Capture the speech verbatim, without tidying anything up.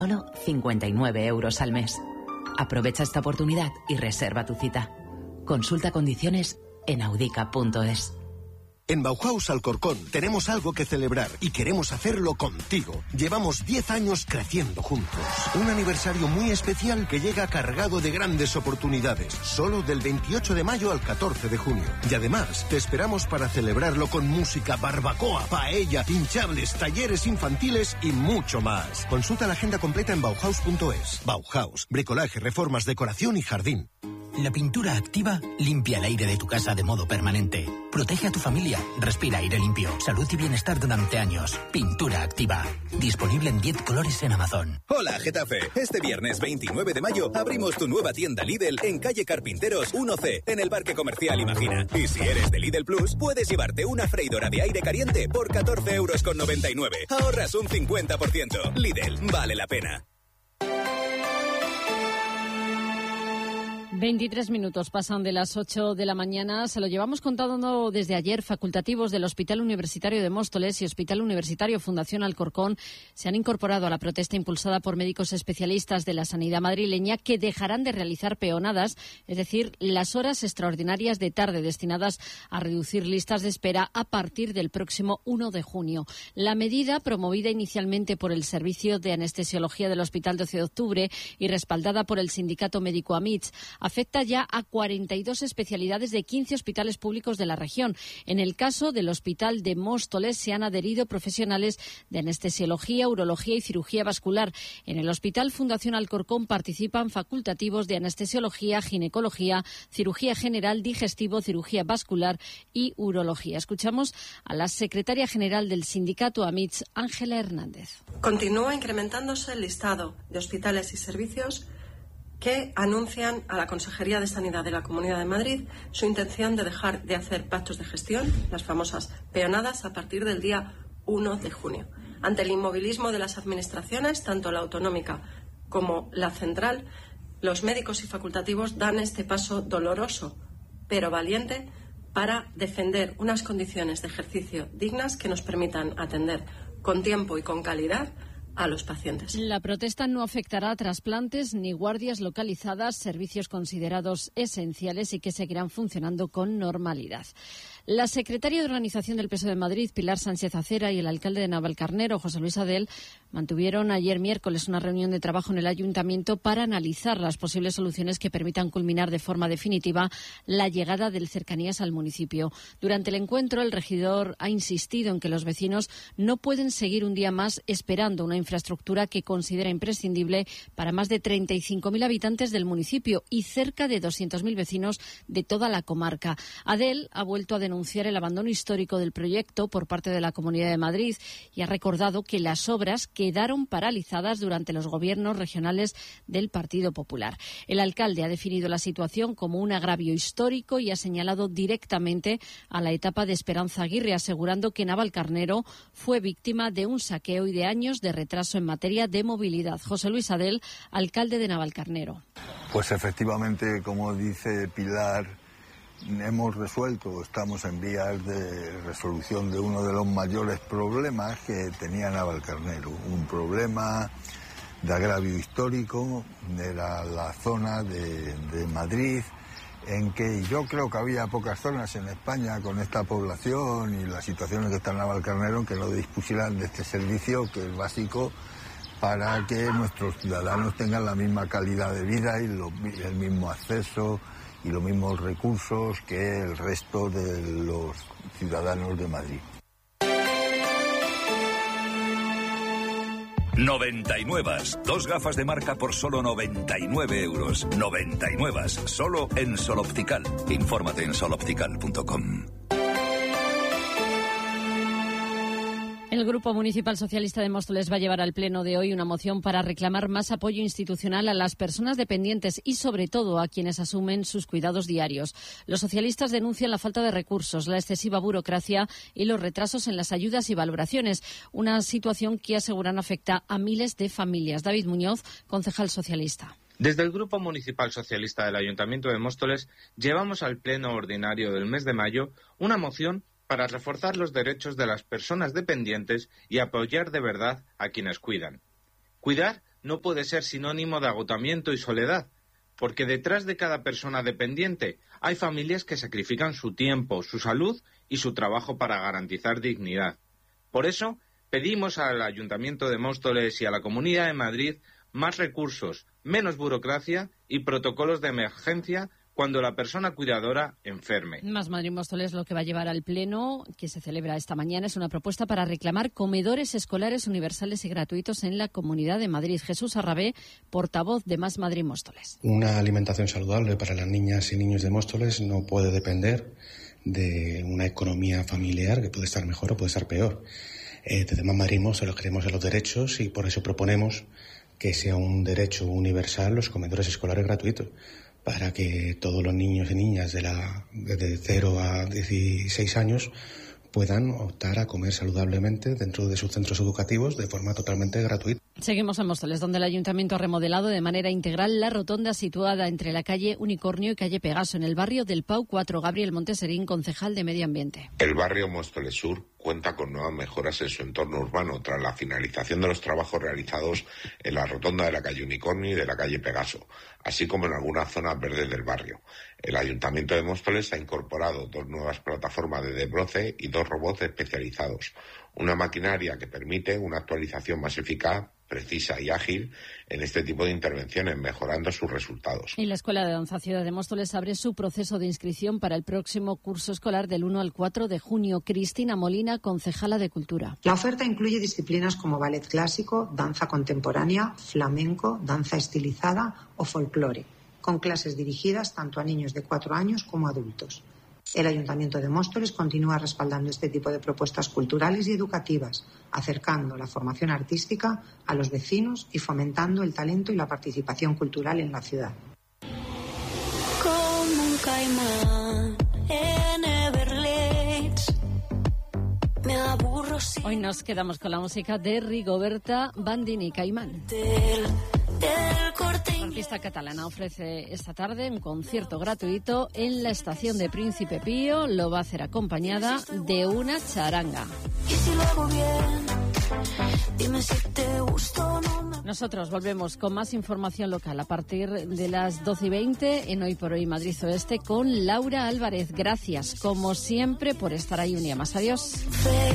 Solo cincuenta y nueve euros al mes. Aprovecha esta oportunidad y reserva tu cita. Consulta condiciones en audica punto es. En Bauhaus Alcorcón tenemos algo que celebrar y queremos hacerlo contigo. Llevamos diez años creciendo juntos. Un aniversario muy especial que llega cargado de grandes oportunidades. Solo del veintiocho de mayo al catorce de junio. Y además, te esperamos para celebrarlo con música, barbacoa, paella, hinchables, talleres infantiles y mucho más. Consulta la agenda completa en bauhaus punto es. Bauhaus, bricolaje, reformas, decoración y jardín. La pintura activa limpia el aire de tu casa de modo permanente. Protege a tu familia. Respira aire limpio. Salud y bienestar durante años. Pintura activa. Disponible en diez colores en Amazon. Hola, Getafe. Este viernes veintinueve de mayo abrimos tu nueva tienda Lidl en calle Carpinteros uno ce, en el Parque Comercial Imagina. Y si eres de Lidl Plus, puedes llevarte una freidora de aire caliente por catorce euros con noventa y nueve. Ahorras un cincuenta por ciento. Lidl, vale la pena. veintitrés minutos pasan de las ocho de la mañana. Se lo llevamos contando desde ayer. Facultativos del Hospital Universitario de Móstoles y Hospital Universitario Fundación Alcorcón se han incorporado a la protesta impulsada por médicos especialistas de la sanidad madrileña que dejarán de realizar peonadas, es decir, las horas extraordinarias de tarde destinadas a reducir listas de espera a partir del próximo uno de junio. La medida, promovida inicialmente por el Servicio de Anestesiología del Hospital doce de octubre y respaldada por el sindicato médico AMITS, afecta ya a cuarenta y dos especialidades de quince hospitales públicos de la región. En el caso del Hospital de Móstoles se han adherido profesionales de anestesiología, urología y cirugía vascular. En el Hospital Fundación Alcorcón participan facultativos de anestesiología, ginecología, cirugía general, digestivo, cirugía vascular y urología. Escuchamos a la secretaria general del sindicato AMITS, Ángela Hernández. Continúa incrementándose el listado de hospitales y servicios que anuncian a la Consejería de Sanidad de la Comunidad de Madrid su intención de dejar de hacer pactos de gestión, las famosas peonadas, a partir del día uno de junio. Ante el inmovilismo de las administraciones, tanto la autonómica como la central, los médicos y facultativos dan este paso doloroso, pero valiente, para defender unas condiciones de ejercicio dignas que nos permitan atender con tiempo y con calidad a los pacientes. La protesta no afectará a trasplantes ni guardias localizadas, servicios considerados esenciales y que seguirán funcionando con normalidad. La secretaria de Organización del P S O E de Madrid, Pilar Sánchez Acera, y el alcalde de Navalcarnero, José Luis Adel, mantuvieron ayer miércoles una reunión de trabajo en el ayuntamiento para analizar las posibles soluciones que permitan culminar de forma definitiva la llegada del Cercanías al municipio. Durante el encuentro, el regidor ha insistido en que los vecinos no pueden seguir un día más esperando una infraestructura que considera imprescindible para más de treinta y cinco mil habitantes del municipio y cerca de doscientos mil vecinos de toda la comarca. Adel ha vuelto a denunciar el abandono histórico del proyecto por parte de la Comunidad de Madrid y ha recordado que las obras quedaron paralizadas durante los gobiernos regionales del Partido Popular. El alcalde ha definido la situación como un agravio histórico y ha señalado directamente a la etapa de Esperanza Aguirre, asegurando que Navalcarnero fue víctima de un saqueo y de años de retraso en materia de movilidad. José Luis Adel, alcalde de Navalcarnero. Pues efectivamente, como dice Pilar, hemos resuelto, estamos en vías de resolución de uno de los mayores problemas que tenía Navalcarnero, un problema de agravio histórico. Era la zona de, de Madrid en que yo creo que había pocas zonas en España con esta población y las situaciones que está en Navalcarnero en que no dispusieran de este servicio que es básico para que nuestros ciudadanos tengan la misma calidad de vida y lo, el mismo acceso y los mismos recursos que el resto de los ciudadanos de Madrid. noventa y nueve. Dos gafas de marca por solo noventa y nueve euros. noventa y nueve. Solo en Sol Optical. Infórmate en sol optical punto com. El Grupo Municipal Socialista de Móstoles va a llevar al Pleno de hoy una moción para reclamar más apoyo institucional a las personas dependientes y, sobre todo, a quienes asumen sus cuidados diarios. Los socialistas denuncian la falta de recursos, la excesiva burocracia y los retrasos en las ayudas y valoraciones, una situación que aseguran afecta a miles de familias. David Muñoz, concejal socialista. Desde el Grupo Municipal Socialista del Ayuntamiento de Móstoles llevamos al Pleno Ordinario del mes de mayo una moción para reforzar los derechos de las personas dependientes y apoyar de verdad a quienes cuidan. Cuidar no puede ser sinónimo de agotamiento y soledad, porque detrás de cada persona dependiente hay familias que sacrifican su tiempo, su salud y su trabajo para garantizar dignidad. Por eso, pedimos al Ayuntamiento de Móstoles y a la Comunidad de Madrid más recursos, menos burocracia y protocolos de emergencia cuando la persona cuidadora enferme. Más Madrid Móstoles lo que va a llevar al Pleno, que se celebra esta mañana, es una propuesta para reclamar comedores escolares universales y gratuitos en la Comunidad de Madrid. Jesús Arrabé, portavoz de Más Madrid Móstoles. Una alimentación saludable para las niñas y niños de Móstoles no puede depender de una economía familiar que puede estar mejor o puede estar peor. Eh, desde Más Madrid Móstoles creemos en los derechos y por eso proponemos que sea un derecho universal los comedores escolares gratuitos, para que todos los niños y niñas de la de cero a dieciséis años puedan optar a comer saludablemente dentro de sus centros educativos de forma totalmente gratuita. Seguimos en Móstoles, donde el Ayuntamiento ha remodelado de manera integral la rotonda situada entre la calle Unicornio y calle Pegaso, en el barrio del Pau cuatro. Gabriel Monteserín, concejal de Medio Ambiente. El barrio Móstoles Sur cuenta con nuevas mejoras en su entorno urbano tras la finalización de los trabajos realizados en la rotonda de la calle Unicornio y de la calle Pegaso, así como en algunas zonas verdes del barrio. El Ayuntamiento de Móstoles ha incorporado dos nuevas plataformas de desbroce y dos robots especializados, una maquinaria que permite una actualización más eficaz, precisa y ágil en este tipo de intervenciones, mejorando sus resultados. Y la Escuela de Danza Ciudad de Móstoles abre su proceso de inscripción para el próximo curso escolar del uno al cuatro de junio. Cristina Molina, concejala de Cultura. La oferta incluye disciplinas como ballet clásico, danza contemporánea, flamenco, danza estilizada o folclore, con clases dirigidas tanto a niños de cuatro años como a adultos. El Ayuntamiento de Móstoles continúa respaldando este tipo de propuestas culturales y educativas, acercando la formación artística a los vecinos y fomentando el talento y la participación cultural en la ciudad. Como un caimán en Everglades. Me aburro sin... Hoy nos quedamos con la música de Rigoberta Bandini, Caimán. Del, del corte. La artista catalana ofrece esta tarde un concierto gratuito en la estación de Príncipe Pío. Lo va a hacer acompañada de una charanga. Y si lo hago bien, dime si te gustó. No me... Nosotros volvemos con más información local a partir de las doce y veinte en Hoy por Hoy Madrid Oeste con Laura Álvarez. Gracias, como siempre, por estar ahí un día más. Adiós.